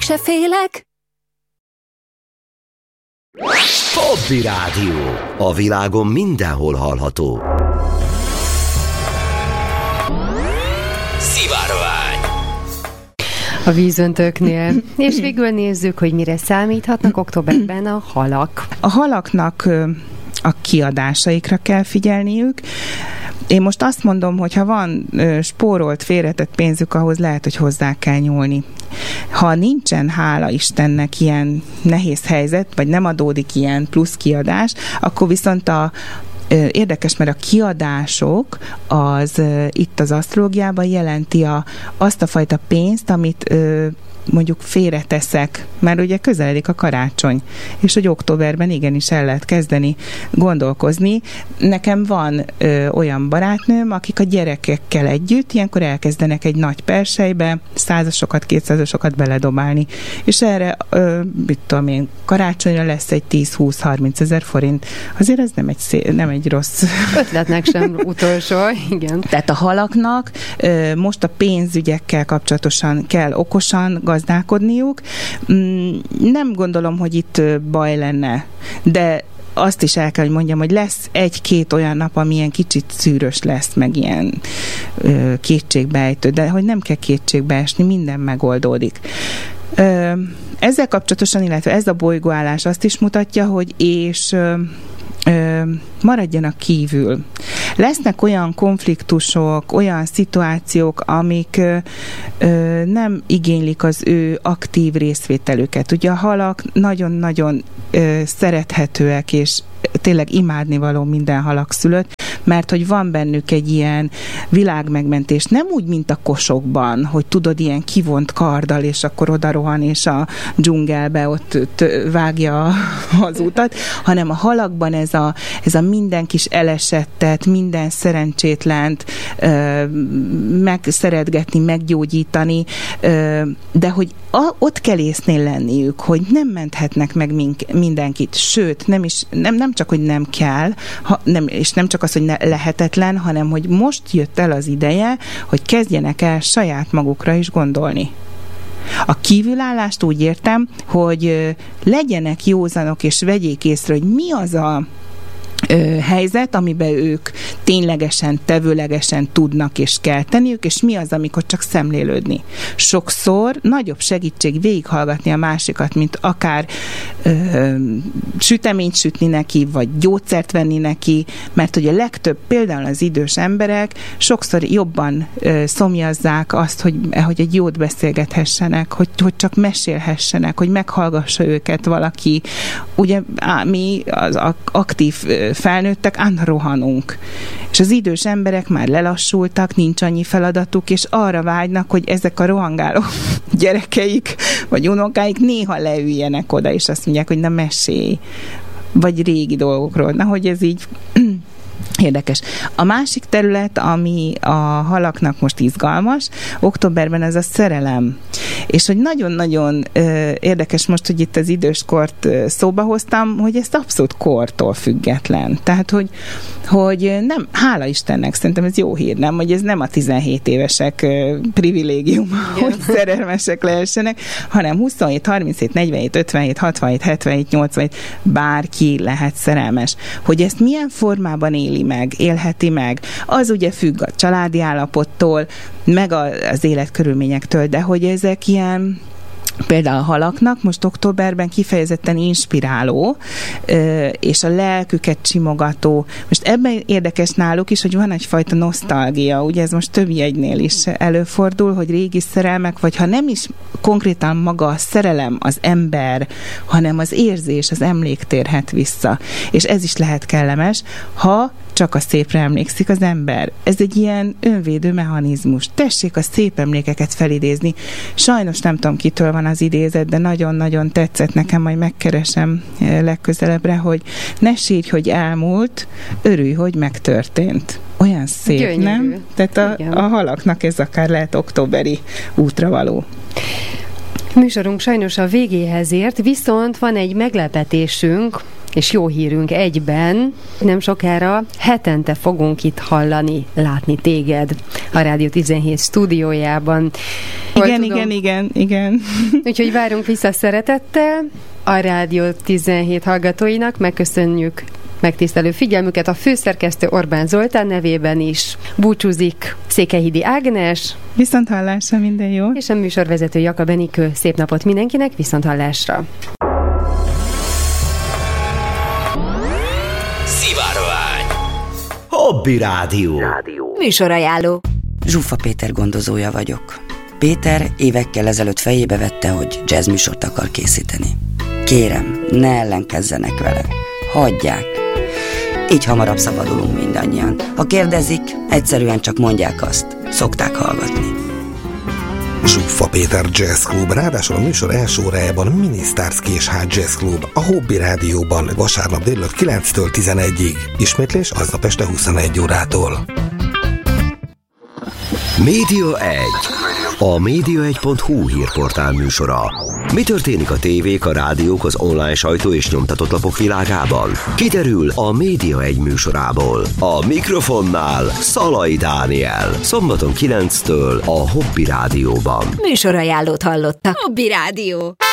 se félek. Hobby Rádió. A világon mindenhol hallható. Szivárvány. A vízöntőknél. És végül nézzük, hogy mire számíthatnak októberben a halak. A halaknak a kiadásaikra kell figyelniük. Én most azt mondom, hogy ha van spórolt, félretett pénzük, ahhoz lehet, hogy hozzá kell nyúlni. Ha nincsen, hála Istennek, ilyen nehéz helyzet, vagy nem adódik ilyen plusz kiadás, akkor viszont érdekes, mert a kiadások az itt az asztrológiában jelenti azt a fajta pénzt, amit mondjuk félreteszek, mert ugye közeledik a karácsony, és hogy októberben igenis el lehet kezdeni gondolkozni. Nekem van olyan barátnőm, akik a gyerekekkel együtt ilyenkor elkezdenek egy nagy perselybe 100-asokat, 200-asokat beledobálni, és erre, mit tudom én, karácsonyra lesz egy 10-20-30 ezer forint. Azért ez nem egy rossz ötletnek sem utolsó, igen. Tehát a halaknak most a pénzügyekkel kapcsolatosan kell okosan gazdálkodniuk. Nem gondolom, hogy itt baj lenne, de azt is el kell, hogy mondjam, hogy lesz egy-két olyan nap, ami ilyen kicsit szűrös lesz, meg ilyen kétségbeejtő, de hogy nem kell kétségbeesni, minden megoldódik. Ezzel kapcsolatosan, illetve ez a bolygóállás azt is mutatja, hogy maradjanak kívül. Lesznek olyan konfliktusok, olyan szituációk, amik nem igénylik az ő aktív részvételüket. Ugye a halak nagyon-nagyon szerethetőek, és tényleg imádnivaló minden halak mert hogy van bennük egy ilyen világmegmentés, nem úgy, mint a kosokban, hogy tudod, ilyen kivont karddal, és akkor oda rohan, és a dzsungelbe ott vágja az utat, hanem a halakban ez a minden kis elesettet, minden szerencsétlent megszeretgetni, meggyógyítani, de hogy ott kell észnél lenniük, hogy nem menthetnek meg mindenkit, sőt, nem csak, hogy nem kell, és nem csak az, hogy lehetetlen, hanem hogy most jött el az ideje, hogy kezdjenek el saját magukra is gondolni. A kívülállást úgy értem, hogy legyenek józanok, és vegyék észre, hogy mi az a helyzet, amiben ők ténylegesen, tevőlegesen tudnak és kell tenniük, és mi az, amikor csak szemlélődni. Sokszor nagyobb segítség végighallgatni a másikat, mint akár süteményt sütni neki, vagy gyógyszert venni neki, mert hogy a legtöbb, például az idős emberek sokszor jobban szomjazzák azt, hogy egy jót beszélgethessenek, hogy csak mesélhessenek, hogy meghallgassa őket valaki. Ugye mi az aktív felnőttek, rohanunk. És az idős emberek már lelassultak, nincs annyi feladatuk, és arra vágynak, hogy ezek a rohangáló gyerekeik, vagy unokáik néha leüljenek oda, és azt mondják, hogy na mesélj, vagy régi dolgokról. Na, hogy ez így érdekes. A másik terület, ami a halaknak most izgalmas, októberben ez a szerelem. És hogy nagyon-nagyon érdekes most, hogy itt az időskort szóba hoztam, hogy ez abszolút kortól független. Tehát, hogy nem, hála Istennek, szerintem ez jó hír, nem? Hogy ez nem a 17 évesek privilégium, hogy szerelmesek lehessenek, hanem 27, 37, 47, 57, 67, 77, 87, bárki lehet szerelmes. Hogy ezt milyen formában élheti meg, az ugye függ a családi állapottól, meg az életkörülményektől, de hogy ezek ilyen például a halaknak most októberben kifejezetten inspiráló, és a lelküket simogató. Most ebben érdekes náluk is, hogy van egyfajta nosztalgia, ugye ez most több jegynél is előfordul, hogy régi szerelmek, vagy ha nem is konkrétan maga a szerelem, az ember, hanem az érzés, az emlék térhet vissza. És ez is lehet kellemes, ha csak a szépre emlékszik az ember. Ez egy ilyen önvédő mechanizmus. Tessék a szép emlékeket felidézni. Sajnos nem tudom, kitől van az idézet, de nagyon-nagyon tetszett nekem, majd megkeresem legközelebbre, hogy ne sírj, hogy elmúlt, örülj, hogy megtörtént. Olyan szép, gyönyörű. Nem? Tehát a halaknak ez akár lehet októberi útravaló. Műsorunk sajnos a végéhez ért, viszont van egy meglepetésünk, és jó hírünk egyben. Nem sokára hetente fogunk itt hallani, látni téged a Rádió 17 stúdiójában. Igen. Úgyhogy várunk vissza szeretettel a Rádió 17 hallgatóinak, megköszönjük megtisztelő figyelmüket, a főszerkesztő Orbán Zoltán nevében is búcsúzik Székelyhidi Ágnes. Viszonthallásra, minden jó. És a műsorvezető Jakab Enikő. Szép napot mindenkinek, viszonthallásra. Szivárvány. Hobby Rádió. Műsorajánló. Zsuffa Péter gondozója vagyok. Péter évekkel ezelőtt fejébe vette, hogy jazzműsort akar készíteni. Kérem, ne ellenkezzenek vele. Hagyják. Így hamarabb szabadulunk mindannyian. Ha kérdezik, egyszerűen csak mondják azt. Szokták hallgatni. Zsuffa Péter Jazz Club, ráadásul a műsor első órájában Minisztárz Késház Jazz Club, a Hobby Rádióban vasárnap délelőtt 9-től 11-ig. Ismétlés aznap este 21 órától. Média 1. A média1.hu hírportál műsora. Mi történik a tévék, a rádiók, az online sajtó és nyomtatott lapok világában? Kiderül a Média 1 műsorából. A mikrofonnál Szalai Dániel. Szombaton 9-től a Hobby Rádióban. Műsorajánlót hallottak. Hobby Rádió.